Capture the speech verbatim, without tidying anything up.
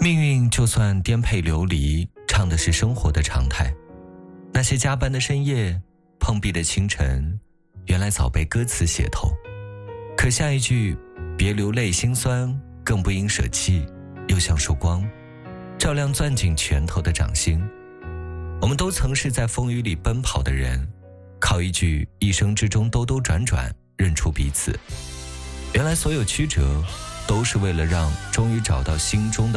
命运就算颠沛流离，唱的是生活的常态。那些加班的深夜，碰壁的清晨，原来早被歌词写透。可下一句别流泪心酸，更不应舍弃，又像束光，照亮攥紧拳头的掌心。我们都曾是在风雨里奔跑的人，靠一句一生之中兜兜转转认出彼此。原来所有曲折都是为了让终于找到心中的